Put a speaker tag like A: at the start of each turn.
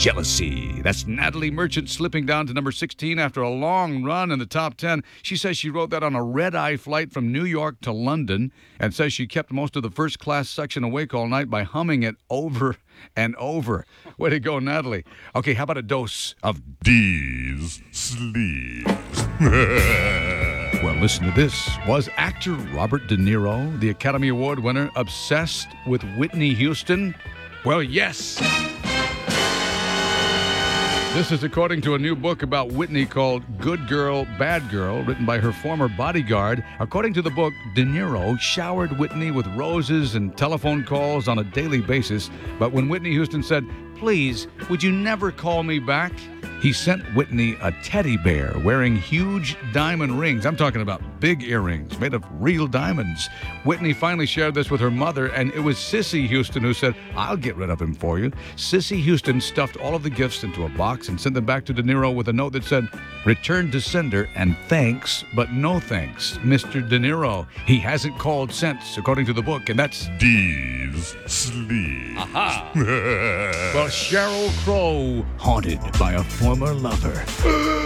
A: Jealousy. That's Natalie Merchant slipping down to number 16 after a long run in the top 10. She says she wrote that on a red-eye flight from New York to London and says she kept most of the first-class section awake all night by humming it over and over. Way to go, Natalie. Okay, how about a dose of D's sleeves? Well, listen to this. Was actor Robert De Niro, the Academy Award winner, obsessed with Whitney Houston? Well, yes. This is according to a new book about Whitney called Good Girl, Bad Girl, written by her former bodyguard. According to the book, De Niro showered Whitney with roses and telephone calls on a daily basis. But when Whitney Houston said, "Please, would you never call me back?" he sent Whitney a teddy bear wearing huge diamond rings. I'm talking about big earrings made of real diamonds. Whitney finally shared this with her mother, and it was Cissy Houston who said, "I'll get rid of him for you." Cissy Houston stuffed all of the gifts into a box and sent them back to De Niro with a note that said, "Return to sender and thanks, but no thanks, Mr. De Niro. He hasn't called since," according to the book, and that's D's sleeve. Aha! Well, Sheryl Crow, haunted by a former lover.